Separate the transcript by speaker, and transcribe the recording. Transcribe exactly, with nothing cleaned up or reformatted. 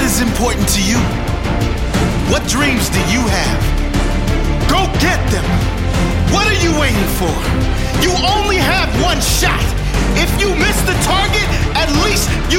Speaker 1: is important to you? What dreams do you have? Go get them. What are you waiting for? You only have one shot. If you miss the target,